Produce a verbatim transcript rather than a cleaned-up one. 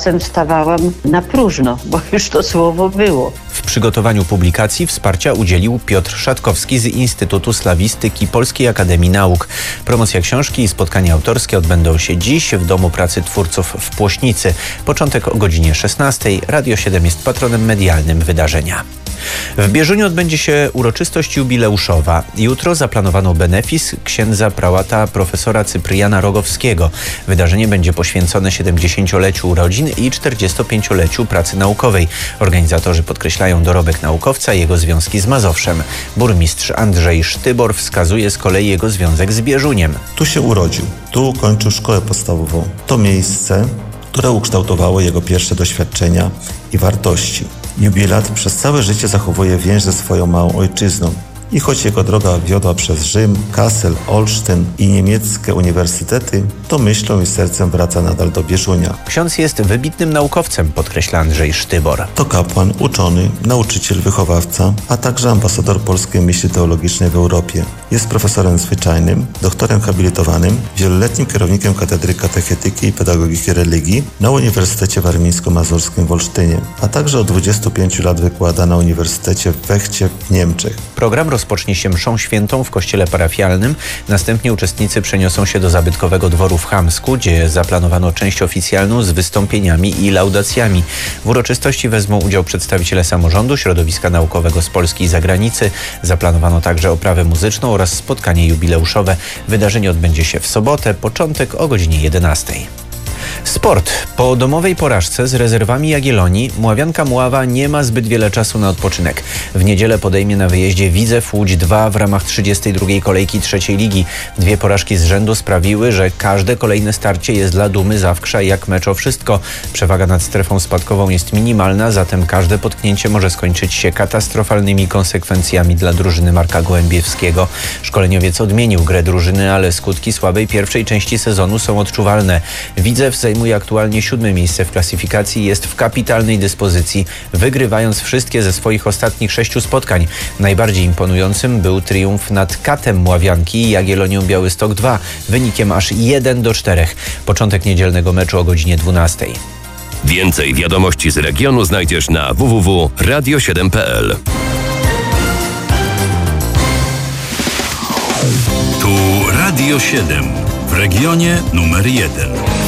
czasem stawałam na próżno, bo już to słowo było. W przygotowaniu publikacji wsparcia udzielił Piotr Szatkowski z Instytutu Slawistyki Polskiej Akademii Nauk. Promocja książki i spotkania autorskie odbędą się dziś w Domu Pracy Twórców w Płośnicy. Początek o godzinie szesnastej. Radio siedem jest patronem medialnym wydarzenia. W Bieżuniu odbędzie się uroczystość jubileuszowa. Jutro zaplanowano benefis księdza prałata profesora Cypriana Rogowskiego. Wydarzenie będzie poświęcone siedemdziesięcioleciu urodzin i czterdziestopięcioleciu pracy naukowej. Organizatorzy podkreślają dorobek naukowca i jego związki z Mazowszem. Burmistrz Andrzej Sztybor wskazuje z kolei jego związek z Bieżuniem. Tu się urodził, tu ukończył szkołę podstawową. To miejsce, które ukształtowało jego pierwsze doświadczenia i wartości. Jubilat przez całe życie zachowuje więź ze swoją małą ojczyzną. I choć jego droga wiodła przez Rzym, Kassel, Olsztyn i niemieckie uniwersytety, to myślą i sercem wraca nadal do Bieżunia. Ksiądz jest wybitnym naukowcem, podkreśla Andrzej Sztybor. To kapłan, uczony, nauczyciel, wychowawca, a także ambasador polskiej myśli teologicznej w Europie. Jest profesorem zwyczajnym, doktorem habilitowanym, wieloletnim kierownikiem Katedry Katechetyki i Pedagogiki Religii na Uniwersytecie Warmińsko-Mazurskim w Olsztynie, a także od dwudziestu pięciu lat wykłada na Uniwersytecie w Wechcie w Niemczech. Program rozpocznie się mszą świętą w kościele parafialnym. Następnie uczestnicy przeniosą się do zabytkowego dworu w Chamsku, gdzie zaplanowano część oficjalną z wystąpieniami i laudacjami. W uroczystości wezmą udział przedstawiciele samorządu, środowiska naukowego z Polski i zagranicy. Zaplanowano także oprawę muzyczną oraz spotkanie jubileuszowe. Wydarzenie odbędzie się w sobotę, początek o godzinie jedenastej. Sport. Po domowej porażce z rezerwami Jagiellonii Mławianka Mława nie ma zbyt wiele czasu na odpoczynek. W niedzielę podejmie na wyjeździe Widzew Łódź dwa w ramach trzydziestej drugiej kolejki trzeciej ligi. Dwie porażki z rzędu sprawiły, że każde kolejne starcie jest dla Dumy Zawkrza jak mecz o wszystko. Przewaga nad strefą spadkową jest minimalna, zatem każde potknięcie może skończyć się katastrofalnymi konsekwencjami dla drużyny Marka Gołębiewskiego. Szkoleniowiec odmienił grę drużyny, ale skutki słabej pierwszej części sezonu są odczuwalne. Widzew zajmuje aktualnie siódme miejsce w klasyfikacji i jest w kapitalnej dyspozycji, wygrywając wszystkie ze swoich ostatnich sześciu spotkań. Najbardziej imponującym był triumf nad Katem Mławianki i Jagiellonią Białystok dwa, wynikiem aż jeden do czterech. Początek niedzielnego meczu o godzinie dwunastej. Więcej wiadomości z regionu znajdziesz na w w w kropka radio siedem kropka p l. Tu Radio siedem w regionie numer jeden.